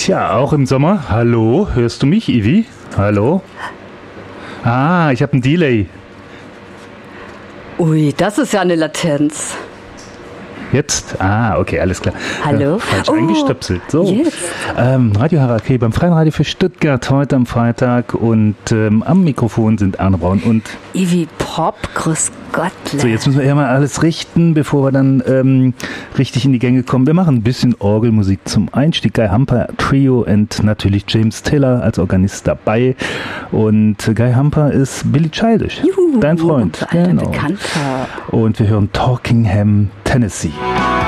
Tja, auch im Sommer. Hallo, hörst du mich, Ivi? Hallo? Ah, ich habe einen Delay. Ui, das ist ja eine Latenz. Jetzt? Ah, okay, alles klar. Hallo? Falsch eingestöpselt. So. Jetzt. Radio Harakiri beim Freien Radio für Stuttgart heute am Freitag und am Mikrofon sind Arne Braun und Ivi Pop, grüß Gott. So, jetzt müssen wir ja mal alles richten, bevor wir dann richtig in die Gänge kommen. Wir machen ein bisschen Orgelmusik zum Einstieg. Guy Humper Trio und natürlich James Taylor als Organist dabei. Und Guy Humper ist Billy Childish, dein Freund. Unser alter Bekannter. Und wir hören Talkingham, Tennessee.